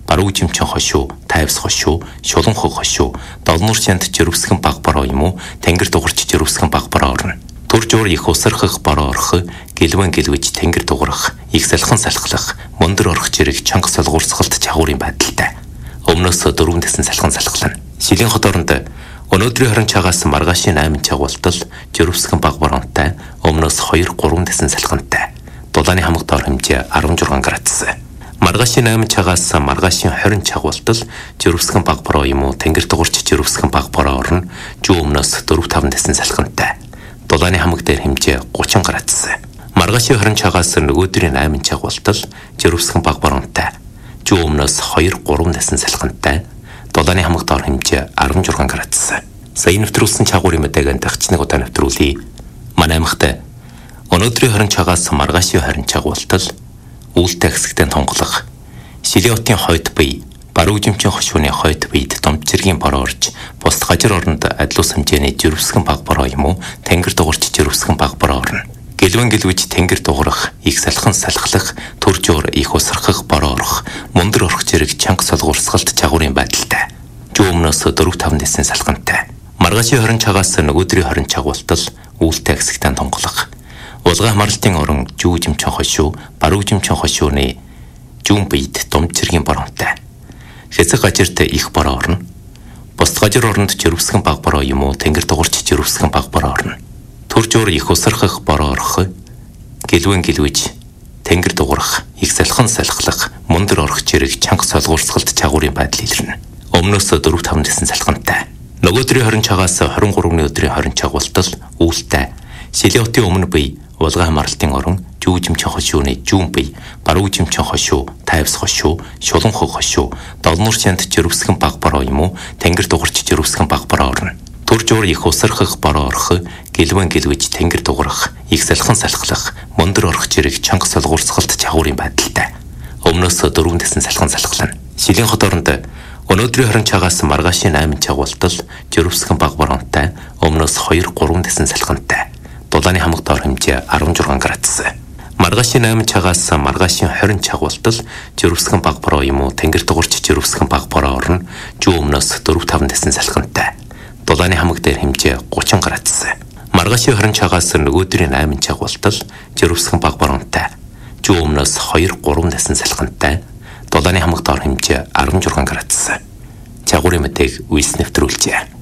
баруун жимчин хошуу, тайвс хошуу, шулан хог хошуу, долнуур шанд жирвсгэн баг бороо юм уу, тэнгэр дугарч жирвсгэн баг бороо орно. Түр жуур их усархах бороо орох, гэлвэн гэлвэж тэнгэр дугарах, их салхан салхлах, мөндөр орох жирэг чанга солгуурсгалт чагуурын байдалтай. Өмнөөс дөрвөн дэсэн салхан салхлана. Шилийн хот оронд өнөөдрийн хорин цагаас маргаашийн 8 чагуултал жирвсгэн баг боронтой, өмнөөс 2-3 дэсэн салхантай. Дулааны хамаг доор хэмжээ 16 градус. Маргаашийн 8 цагаас маргаашийн 20 чагуултал жирвсгэн баг бороо юм уу, тэнгэр дугарч жирвсгэн баг бороо орно, жуу өмнөөс 4-5 дэсэн салхантай. Дулааны хамаг дээр хэмжээ 30 градус. Маргаашийн 20 цагаас нөгөөдрийн 8 чагуултал жирвсгэн баг боронтой, жуу өмнөөс 2-3 дэсэн салхантай. Дулааны хамаг доор хэмжээ 16 градус. Сая нэвтрүүлсэн чагуурын мэдээг дахиж нэг удаа нэвтрүүлье. Манай аймагт өнөөдрийн 20 цагаас маргаашийн 20 чагуултал үүлтэй хэсэгтээ тунгалах, Шилиотын хойд бие, баруун жимчин хошууны хойд биед домжиргийн бороо орж, бус гажир оронд адлуус хэмжээний жирвсгэн баг бороо юм уу, тэнгэр дугарч жирвсгэн баг бороо орно. Гэлвэн гэлвэж тэнгэр дугарах, их салхан салхлах, түр жуур их усархах бороо орох, мөндөр орох жирэг чанга солгуурсгалт чагуурын байдалтай. Жуу өмнөөс 4-5 дэсэн салхантай. Маргаашийн 20 цагаас нөгөөдрийн 20 чагуултал үүлтэй хэсэгтээ тунгалах. Улгаа хамралтын орон жүү жимчин хошуу, баруун жимчин хошууны жүүн биед домжиргийн боронтой. Хэсэг гажирт их бороо орно. Бус гажир оронд жирвсгэн баг бороо юм уу, тэнгэр дугарч жирвсгэн баг бороо орно. Түр жуур их усархах бороо орох, гэлвэн гэлвэж тэнгэр дугарах, их салхан салхлах, мөндөр орох жирэг чанга солгуурсгалт чагуурын байдал илэрнэ. Өмнөөс 4-5 дэсэн салхантай. Нөгөөдрийн 20 цагаас 23-ны өдрийн 20 чагуултал үүлтэй. Шилиотын өмнө бие, улгаа хамралтын орон, жүү жимчин хошууны жүүн бие, баруун жимчин хошуу, тайвс хошуу, шулан хог хошуу, долнуур шанд жирвсгэн баг бороо юм уу, тэнгэр дугарч жирвсгэн баг бороо орно. Түр жуур их усархах бороо орох, гэлвэн гэлвэж тэнгэр дугарах, их салхан салхлах, мөндөр орох жирэг чанга солгуурсгалт чагуурын байдалтай. Өмнөөс 4 дэсэн салхан салхлана. Шилийн хот оронд өнөөдрийн 20 цагаас маргаашийн 8 чагуултал жирвсгэн баг боронтой, өмнөөс 2-3 дэсэн салхантай. Дулааны хамаг доор хэмжээ 16 градус. Маргаашийн 8 цагаас маргаашийн 20 чагуултал жирвсгэн баг бороо юм уу, тэнгэр дугарч жирвсгэн баг бороо орно, жүү өмнөөс 4-5 дэсэн салхантай. Дулааны хамаг дээр хэмжээ 30 градус. Маргаашийн 20 цагаас нөгөөдрийн 8 чагуултал жирвсгэн баг боронтой, жүү өмнөөс 2-3 дэсэн салхантай. Дулааны хамаг доор хэмжээ 16 градус. Чагуурын мэдээг үйлс нэвтрүүлжээ.